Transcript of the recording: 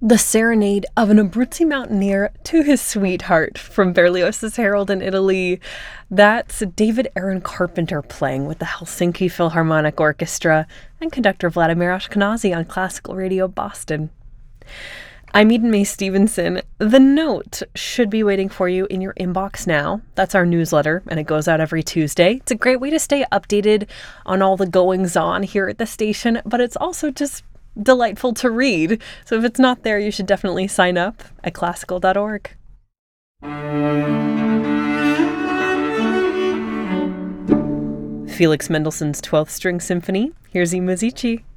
The Serenade of an Abruzzi Mountaineer to His Sweetheart from Berlioz's Harold in Italy. That's David Aaron Carpenter playing with the Helsinki Philharmonic Orchestra and conductor Vladimir Ashkenazy on Classical Radio Boston. I'm Eden Mae Stevenson. The Note should be waiting for you in your inbox now. That's our newsletter, and it goes out every Tuesday. It's a great way to stay updated on all the goings-on here at the station, but it's also just delightful to read. So if it's not there, you should definitely sign up at classical.org. Felix Mendelssohn's 12th String Symphony. Here's I Musici.